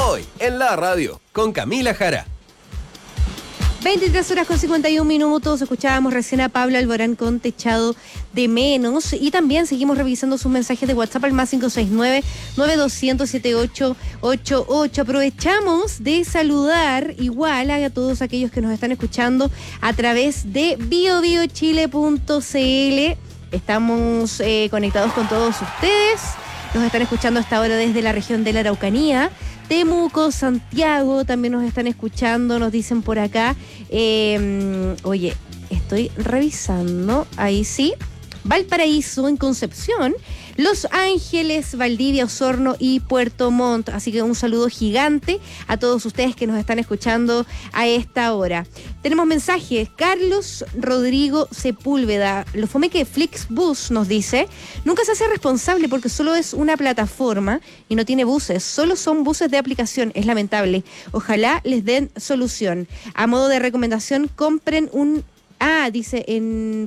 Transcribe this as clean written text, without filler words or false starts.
Hoy, en la radio, con Camila Jara. 23:51. Escuchábamos recién a Pablo Alborán con Techado de Menos. Y también seguimos revisando sus mensajes de WhatsApp al más 569-9200-7888. Aprovechamos de saludar igual a todos aquellos que nos están escuchando a través de biobiochile.cl. Estamos conectados con todos ustedes. Nos están escuchando hasta ahora desde la región de la Araucanía. Temuco, Santiago, también nos están escuchando, nos dicen por acá. Oye, estoy revisando, ahí sí. Valparaíso, en Concepción, Los Ángeles, Valdivia, Osorno y Puerto Montt. Así que un saludo gigante a todos ustedes que nos están escuchando a esta hora. Tenemos mensajes. Carlos Rodrigo Sepúlveda, lo fome que Flixbus nos dice, nunca se hace responsable porque solo es una plataforma y no tiene buses, solo son buses de aplicación, es lamentable. Ojalá les den solución. A modo de recomendación, compren dice,